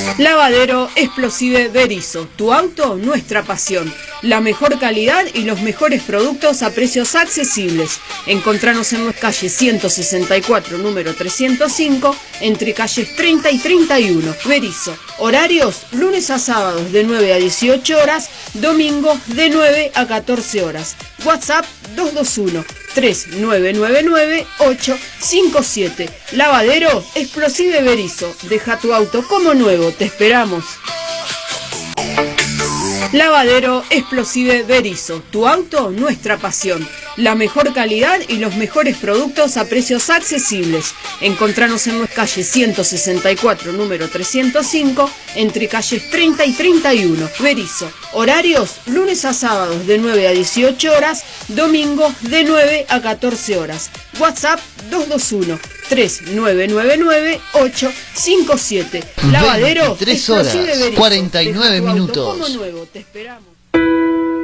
Lavadero Explosive Berisso, tu auto, nuestra pasión. La mejor calidad y los mejores productos a precios accesibles. Encontranos en nuestra calle 164, número 305, entre calles 30 y 31. Berisso. Horarios, lunes a sábados de 9 a 18 horas, domingos de 9 a 14 horas. WhatsApp 221-3999-857. Lavadero Explosive Berisso. Deja tu auto como nuevo, te esperamos. Lavadero Explosive Berisso, tu auto, nuestra pasión. La mejor calidad y los mejores productos a precios accesibles. Encontranos en nuestra calle 164, número 305, entre calles 30 y 31. Berisso. Horarios, lunes a sábados de 9 a 18 horas, domingos de 9 a 14 horas. WhatsApp 221-3999-857. Lavadero 23 horas, Explosive Berisso. 49 minutos. Como nuevo, te esperamos.